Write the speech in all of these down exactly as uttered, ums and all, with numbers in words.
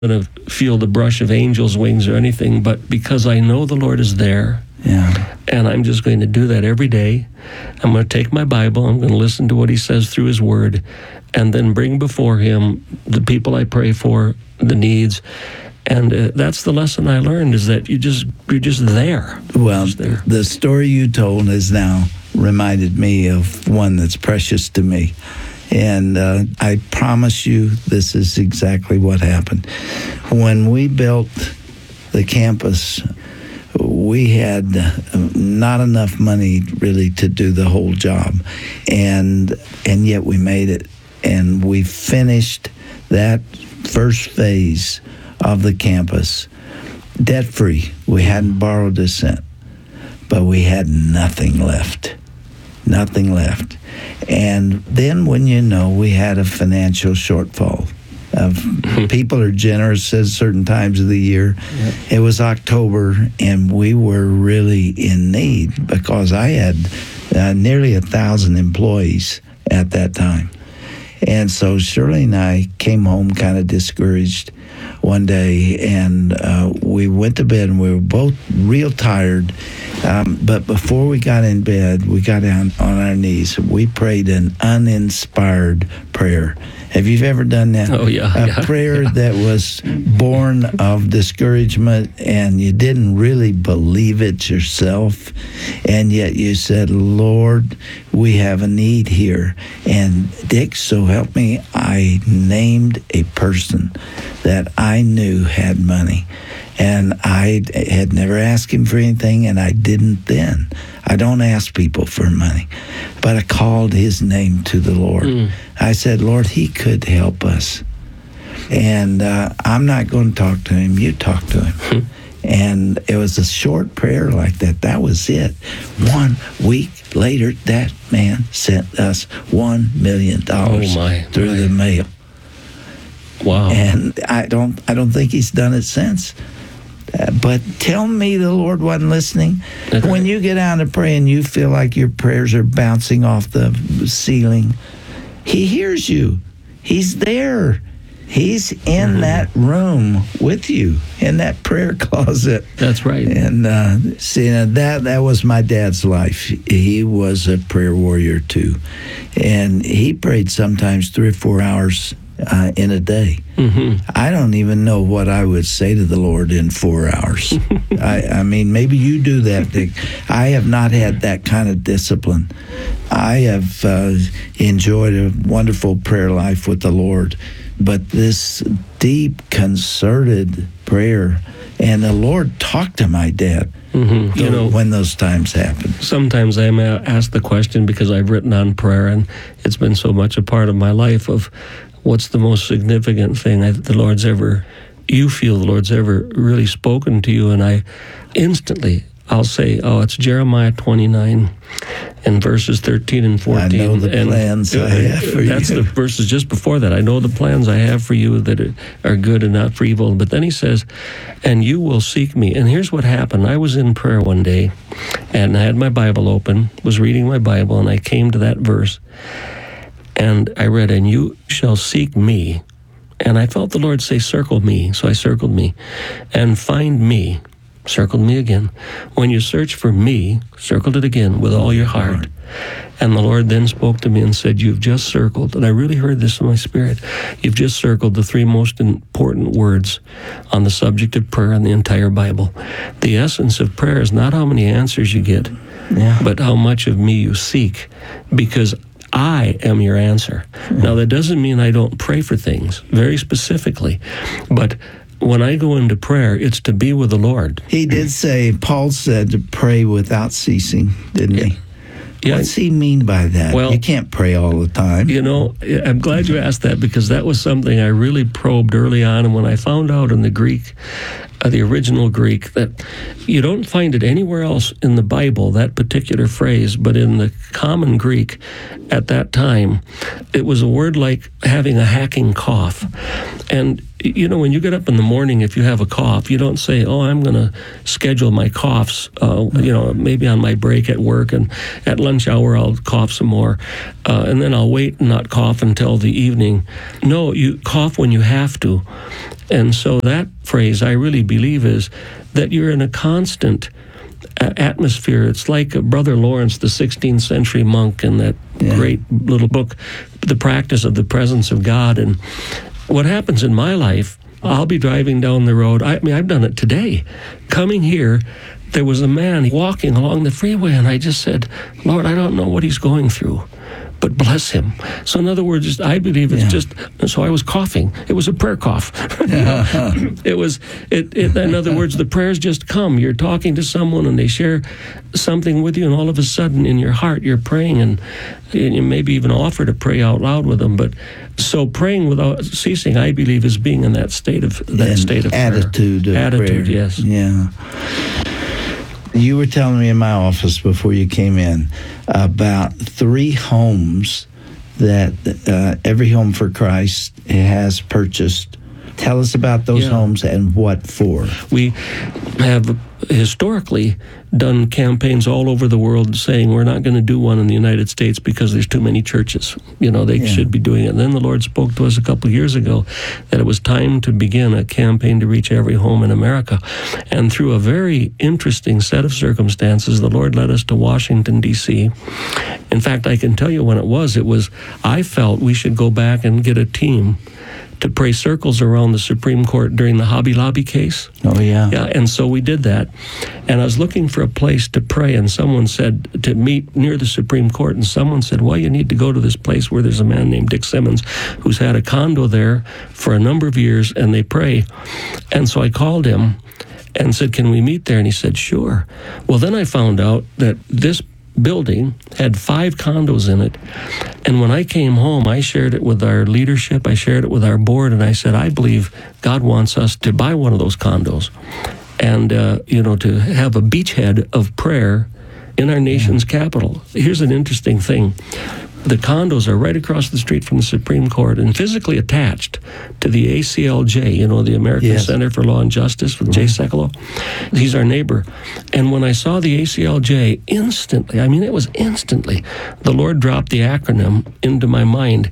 going to feel the brush of angels' wings or anything, but because I know the Lord is there. Yeah. And I'm just going to do that every day. I'm going to take my Bible, I'm going to listen to what he says through his word, and then bring before him the people I pray for, the needs. And uh, that's the lesson I learned, is that you just, you're just there. Well, just there. The story you told has now reminded me of one that's precious to me. And uh, I promise you this is exactly what happened. When we built the campus, we had not enough money really to do the whole job. And and yet we made it. And we finished that first phase of the campus debt-free. We hadn't borrowed a cent, but we had nothing left. Nothing left. And then when you know we had a financial shortfall, of people are generous at certain times of the year. Yep. It was October, and we were really in need because I had uh, nearly a thousand employees at that time. And so Shirley and I came home kind of discouraged one day, and uh, we went to bed, and we were both real tired. Um, but before we got in bed, we got down on our knees. We prayed an uninspired prayer. Have you ever done that? Oh, yeah. A yeah, prayer yeah. that was born of discouragement, and you didn't really believe it yourself, and yet you said, Lord, we have a need here. And Dick, so help me, I named a person that I knew had money. And I had never asked him for anything, and I didn't then. I don't ask people for money. But I called his name to the Lord. Mm. I said, Lord, he could help us. And uh, I'm not going to talk to him. You talk to him. Mm. And it was a short prayer like that. That was it. One week later, that man sent us one million dollars oh my, through my. the mail. Wow. And I don't, I don't think he's done it since. Uh, but tell me the Lord wasn't listening. Okay. When you get down to pray and you feel like your prayers are bouncing off the ceiling, he hears you. He's there. He's in mm-hmm. that room with you, in that prayer closet. That's right. And uh, see, uh, that that was my dad's life. He was a prayer warrior too. And he prayed sometimes three or four hours Uh, in a day. Mm-hmm. I don't even know what I would say to the Lord in four hours. I, I mean, maybe you do that, Dick. I have not had that kind of discipline. I have uh, enjoyed a wonderful prayer life with the Lord, but this deep, concerted prayer, and the Lord talked to my dad. Mm-hmm. You know, when those times happen. Sometimes I'm asked the question because I've written on prayer, and it's been so much a part of my life of what's the most significant thing that the Lord's ever, you feel the Lord's ever really spoken to you? And I instantly, I'll say, oh, it's Jeremiah twenty-nine and verses thirteen and fourteen. I know the and plans I have for that's you. That's the verses just before that. I know the plans I have for you that are good and not for evil. But then he says, and you will seek me. And here's what happened. I was in prayer one day, and I had my Bible open, was reading my Bible, and I came to that verse. And I read, and you shall seek me. And I felt the Lord say, circle me. So I circled me. And find me. Circled me again. When you search for me, circled it again with all your heart. And the Lord then spoke to me and said, you've just circled, and I really heard this in my spirit, you've just circled the three most important words on the subject of prayer in the entire Bible. The essence of prayer is not how many answers you get, yeah. but how much of me you seek, because I am your answer. Mm-hmm. Now, that doesn't mean I don't pray for things, very specifically, but when I go into prayer, it's to be with the Lord. He did say, Paul said to pray without ceasing, didn't yeah. he? Yeah. What's he mean by that? Well, you can't pray all the time. You know, I'm glad you asked that, because that was something I really probed early on. And when I found out in the Greek, uh, the original Greek, that you don't find it anywhere else in the Bible, that particular phrase, but in the common Greek at that time, it was a word like having a hacking cough. And you know, when you get up in the morning, if you have a cough, you don't say, oh, I'm going to schedule my coughs, uh, you know, maybe on my break at work, and at lunch hour I'll cough some more, uh, and then I'll wait and not cough until the evening. No, you cough when you have to. And so that phrase, I really believe, is that you're in a constant atmosphere. It's like Brother Lawrence, the sixteenth century monk, in that yeah. great little book, The Practice of the Presence of God. And what happens in my life, I'll be driving down the road. I mean, I've done it today. Coming here, there was a man walking along the freeway, and I just said, Lord, I don't know what he's going through, but bless him. So in other words, I believe it's yeah. just, so I was coughing. It was a prayer cough. Uh-huh. It was, it, it, in other words, the prayers just come. You're talking to someone and they share something with you, and all of a sudden in your heart you're praying, and, and you maybe even offer to pray out loud with them. But so praying without ceasing, I believe, is being in that state of, that and state of attitude prayer. Of Attitude, prayer. yes. Yeah. You were telling me in my office before you came in about three homes that uh, Every Home for Christ has purchased. Tell us about those yeah. homes and what for. We have historically done campaigns all over the world saying we're not going to do one in the United States because there's too many churches. You know, they yeah. should be doing it. And then the Lord spoke to us a couple of years ago that it was time to begin a campaign to reach every home in America. And through a very interesting set of circumstances, the Lord led us to Washington, D C In fact, I can tell you when it was. It was, I felt we should go back and get a team to pray circles around the Supreme Court during the Hobby Lobby case. Oh, yeah. Yeah, and so we did that. And I was looking for a place to pray, and someone said to meet near the Supreme Court, and someone said, well, you need to go to this place where there's a man named Dick Simmons who's had a condo there for a number of years, and they pray. And so I called him and said, can we meet there? And he said, sure. Well, then I found out that this building had five condos in it. And when I came home, I shared it with our leadership, I shared it with our board, and I said, I believe God wants us to buy one of those condos and, uh, you know, to have a beachhead of prayer in our nation's yeah. capital. Here's an interesting thing. The condos are right across the street from the Supreme Court and physically attached to the A C L J, you know, the American yes. Center for Law and Justice with Jay Sekulow. He's our neighbor. And when I saw the A C L J, instantly, I mean, it was instantly, the Lord dropped the acronym into my mind,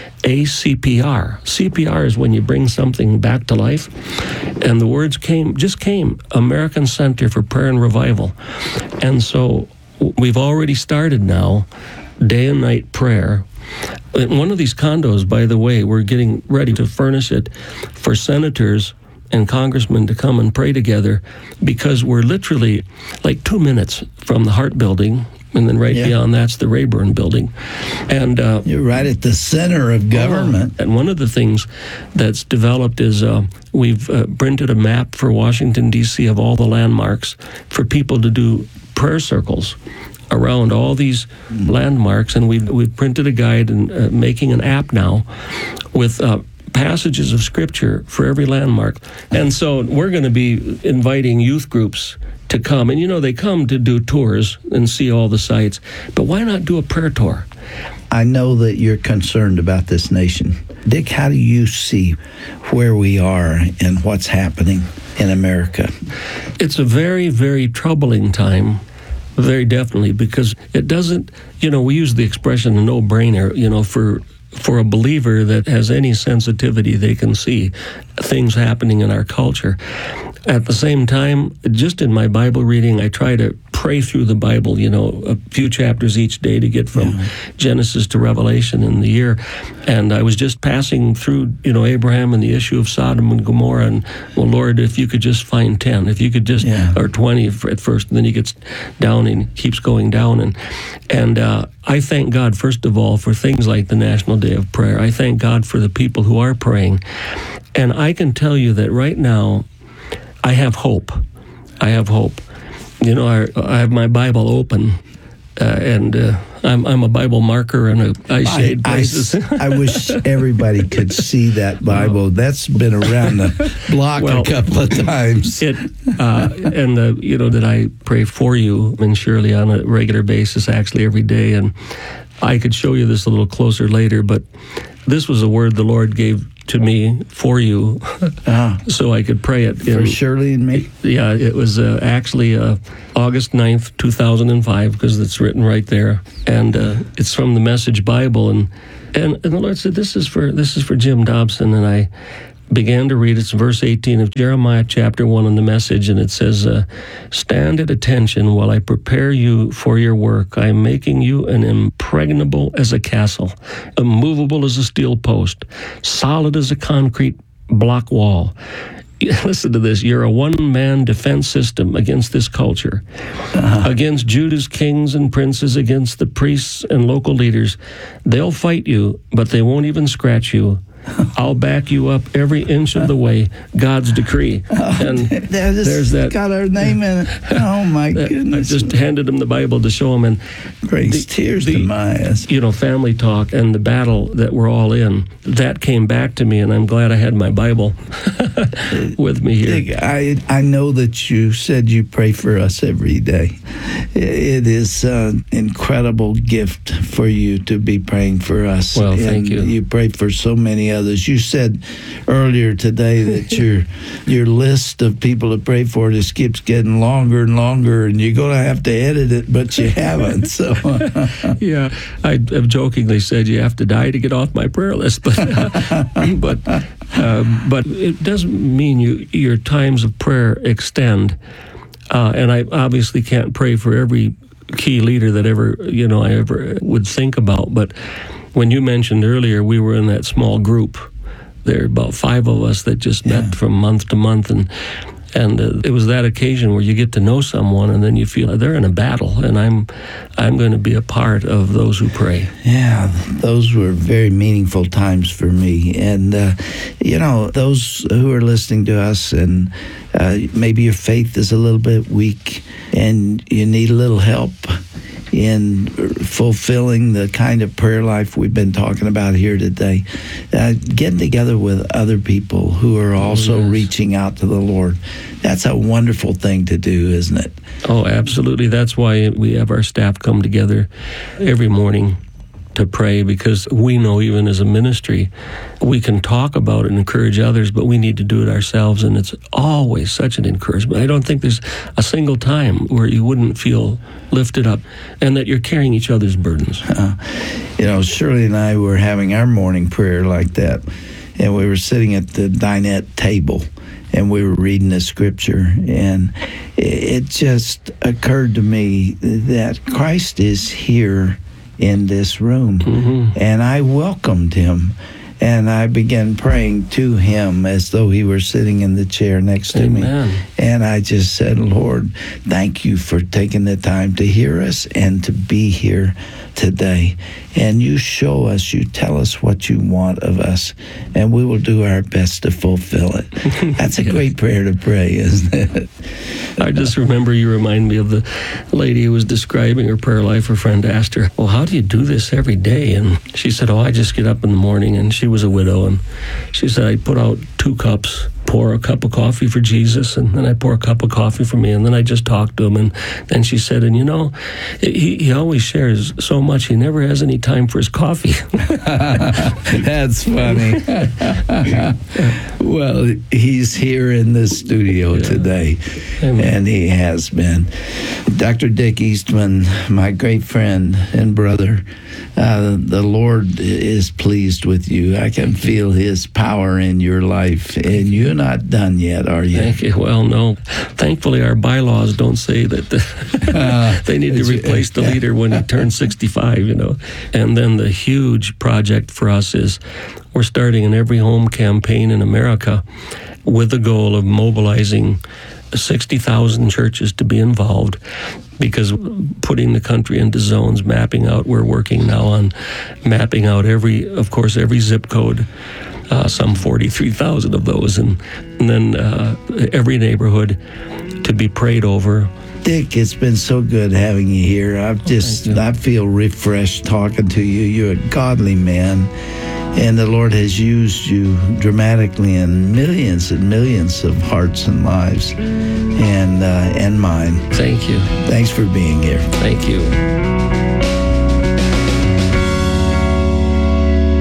A C P R. C P R is when you bring something back to life. And the words came, just came, American Center for Prayer and Revival. And so we've already started now day and night prayer. In one of these condos, by the way, we're getting ready to furnish it for senators and congressmen to come and pray together, because we're literally like two minutes from the Hart Building, and then right yeah. beyond that's the Rayburn Building. And uh, you're right at the center of government. And one of the things that's developed is uh, we've uh, printed a map for Washington, D C of all the landmarks for people to do prayer circles around all these landmarks, and we've, we've printed a guide and uh, making an app now with uh, passages of Scripture for every landmark. And so we're going to be inviting youth groups to come. And, you know, they come to do tours and see all the sites, but why not do a prayer tour? I know that you're concerned about this nation. Dick, how do you see where we are and what's happening in America? It's a very, very troubling time. Very definitely, because it doesn't, you know, we use the expression a no-brainer, you know, for for a believer that has any sensitivity, they can see things happening in our culture. At the same time, just in my Bible reading, I try to pray through the Bible, you know, a few chapters each day to get from yeah. Genesis to Revelation in the year. And I was just passing through, you know, Abraham and the issue of Sodom and Gomorrah, and, well, Lord, if you could just find ten, if you could just, yeah. or twenty at first, and then he gets down and keeps going down. And, and uh, I thank God, first of all, for things like the National Day of Prayer. I thank God for the people who are praying. And I can tell you that right now, I have hope. I have hope. You know, I, I have my Bible open, uh, and uh, I'm I'm a Bible marker and a eye shade I, places. I, I wish everybody could see that Bible. That's been around the block well, a couple of times. It uh, and uh, you know that I pray for you and Shirley on a regular basis, actually every day, and I could show you this a little closer later, but this was a word the Lord gave to me for you, Ah, so I could pray it. for in- Shirley and me. Yeah, it was uh, actually uh, August ninth, two thousand five, because it's written right there, and uh, it's from the Message Bible, and, and and the Lord said, "This is for this is for Jim Dobson," and I began to read. It's verse eighteen of Jeremiah chapter one in the Message, and it says, uh, "Stand at attention while I prepare you for your work. I am making you an impregnable as a castle, immovable as a steel post, solid as a concrete block wall." Listen to this. You're a one-man defense system against this culture, uh-huh. against Judah's kings and princes, against the priests and local leaders. They'll fight you, but they won't even scratch you. I'll back you up every inch of the way. God's decree. And There's, there's that. got our name in it. Oh my that- I goodness! just handed him the Bible to show him, and brings the- tears the- to my eyes. you know, family talk and the battle that we're all in, that came back to me, and I'm glad I had my Bible with me here. Dick, I I know that you said you pray for us every day. It is an incredible gift for you to be praying for us. Well, thank And you. You pray for so many others. You said earlier today that your your list of people to pray for just keeps getting longer and longer, and you're going to have to edit it, but you haven't. So Yeah, I have jokingly said you have to die to get off my prayer list, but but uh, but it doesn't mean you your times of prayer extend. Uh, and I obviously can't pray for every key leader that ever you know I ever would think about. But when you mentioned earlier, we were in that small group. There are about five of us that just Yeah. met from month to month, and. And uh, it was that occasion where you get to know someone, and then you feel they're in a battle, and I'm, I'm going to be a part of those who pray. yeah, those were very meaningful times for me. And, uh, you know, those who are listening to us, and uh, maybe your faith is a little bit weak and you need a little help in fulfilling the kind of prayer life we've been talking about here today, uh, getting together with other people who are also yes. reaching out to the Lord. That's a wonderful thing to do, isn't it? Oh, absolutely. That's why we have our staff come together every morning to pray, because we know even as a ministry, we can talk about it and encourage others, but we need to do it ourselves, and it's always such an encouragement. I don't think there's a single time where you wouldn't feel lifted up and that you're carrying each other's burdens. Uh, you know, Shirley and I were having our morning prayer like that, and we were sitting at the dinette table, and we were reading the scripture, and it just occurred to me that Christ is here in this room, Mm-hmm. and I welcomed him, and I began praying to him as though he were sitting in the chair next to Amen. me. And I just said, Lord, thank you for taking the time to hear us and to be here today. And you show us, you tell us what you want of us, and we will do our best to fulfill it. That's a Yes. great prayer to pray, isn't it? I just remember you remind me of the lady who was describing her prayer life. Her friend asked her, well, how do you do this every day? And she said, oh, I just get up in the morning. And she was a widow. And she said, I put out two cups, pour a cup of coffee for Jesus, and then I pour a cup of coffee for me, and then I just talk to him. And then she said, and you know, he, he always shares so much, he never has any time for his coffee. That's funny. Well, he's here in the studio Yeah. today, Amen. and he has been. Doctor Dick Eastman, my great friend and brother, uh, the Lord is pleased with you. I can feel his power in your life, and you're not done yet, are you? Thank you. Well, no. Thankfully, our bylaws don't say that the they need to replace the leader when he turns sixty-five, you know. And then the huge project for us is we're starting an Every Home campaign in America with the goal of mobilizing sixty thousand churches to be involved, because putting the country into zones, mapping out, we're working now on mapping out every, of course, every zip code, uh, some forty-three thousand of those, and, and then uh, every neighborhood to be prayed over. Dick, it's been so good having you here. I've just, thank you. I feel refreshed talking to you. You're a godly man, and the Lord has used you dramatically in millions and millions of hearts and lives, and uh, and mine. Thank you. Thanks for being here. Thank you.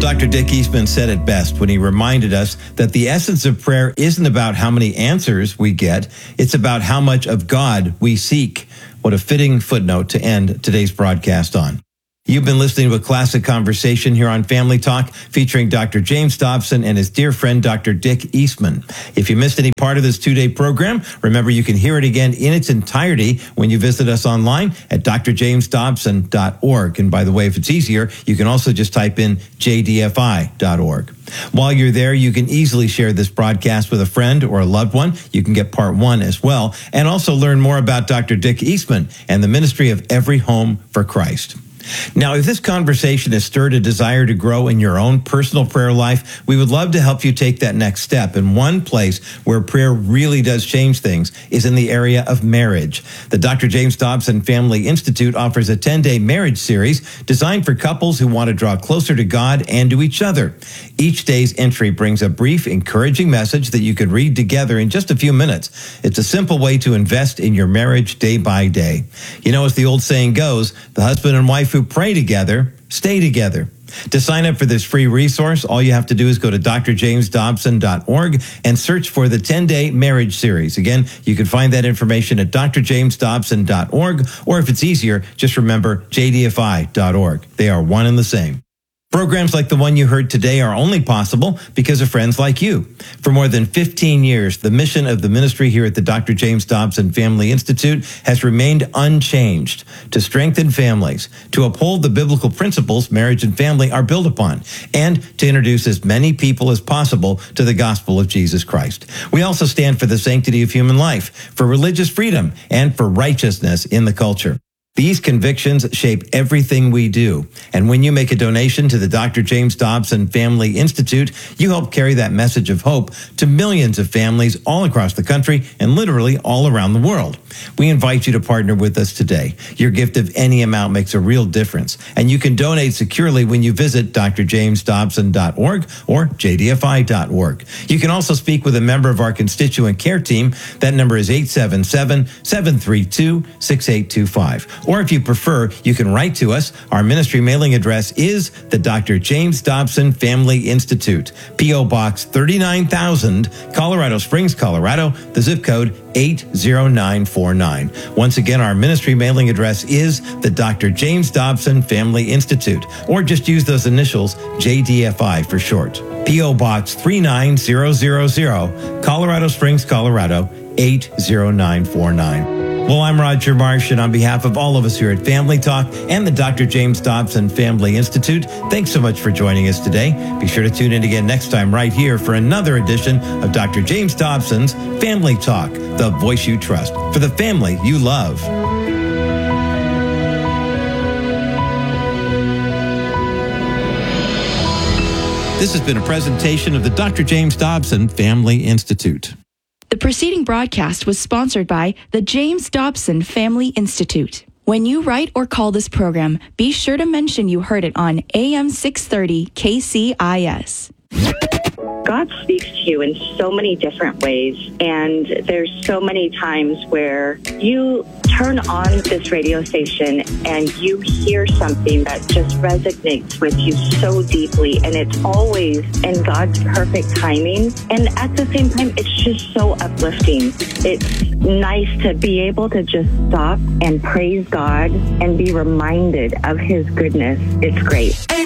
Doctor Dick Eastman said it best when he reminded us that the essence of prayer isn't about how many answers we get, it's about how much of God we seek. What a fitting footnote to end today's broadcast on. You've been listening to a classic conversation here on Family Talk featuring Doctor James Dobson and his dear friend, Doctor Dick Eastman. If you missed any part of this two-day program, remember you can hear it again in its entirety when you visit us online at d r james dobson dot org. And by the way, if it's easier, you can also just type in j d f i dot org. While you're there, you can easily share this broadcast with a friend or a loved one. You can get part one as well, and also learn more about Doctor Dick Eastman and the ministry of Every Home for Christ. Now, if this conversation has stirred a desire to grow in your own personal prayer life, we would love to help you take that next step. And one place where prayer really does change things is in the area of marriage. The Doctor James Dobson Family Institute offers a ten-day marriage series designed for couples who want to draw closer to God and to each other. Each day's entry brings a brief, encouraging message that you can read together in just a few minutes. It's a simple way to invest in your marriage day by day. You know, as the old saying goes, the husband and wife who pray together, stay together. To sign up for this free resource, all you have to do is go to d r james dobson dot org and search for the ten-day marriage series. Again, you can find that information at d r james dobson dot org, or if it's easier, just remember j d f i dot org. They are one and the same. Programs like the one you heard today are only possible because of friends like you. For more than fifteen years, the mission of the ministry here at the Doctor James Dobson Family Institute has remained unchanged: to strengthen families, to uphold the biblical principles marriage and family are built upon, and to introduce as many people as possible to the gospel of Jesus Christ. We also stand for the sanctity of human life, for religious freedom, and for righteousness in the culture. These convictions shape everything we do. And when you make a donation to the Doctor James Dobson Family Institute, you help carry that message of hope to millions of families all across the country and literally all around the world. We invite you to partner with us today. Your gift of any amount makes a real difference, and you can donate securely when you visit d r james dobson dot org or j d f i dot org. You can also speak with a member of our constituent care team. That number is eight seven seven, seven three two, six eight two five. Or if you prefer, you can write to us. Our ministry mailing address is the Doctor James Dobson Family Institute, P O Box thirty-nine thousand, Colorado Springs, Colorado, the zip code eight zero nine four nine. Once again, our ministry mailing address is the Doctor James Dobson Family Institute, or just use those initials, J D F I for short. P O Box three nine zero zero zero, Colorado Springs, Colorado, eight zero nine four nine. Well, I'm Roger Marsh, and on behalf of all of us here at Family Talk and the Doctor James Dobson Family Institute, thanks so much for joining us today. Be sure to tune in again next time right here for another edition of Doctor James Dobson's Family Talk, the voice you trust, for the family you love. This has been a presentation of the Doctor James Dobson Family Institute. The preceding broadcast was sponsored by the James Dobson Family Institute. When you write or call this program, be sure to mention you heard it on A M six thirty K C I S. God speaks to you in so many different ways, and there's so many times where you turn on this radio station and you hear something that just resonates with you so deeply, and it's always in God's perfect timing. And at the same time, it's just so uplifting. It's nice to be able to just stop and praise God and be reminded of His goodness. It's great.